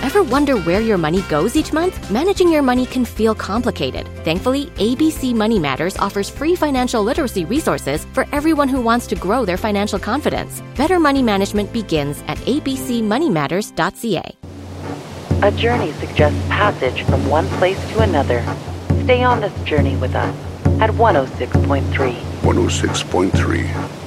Ever wonder where your money goes each month? Managing your money can feel complicated. Thankfully, ABC Money Matters offers free financial literacy resources for everyone who wants to grow their financial confidence. Better money management begins at abcmoneymatters.ca. A journey suggests passage from one place to another. Stay on this journey with us at 106.3. 106.3.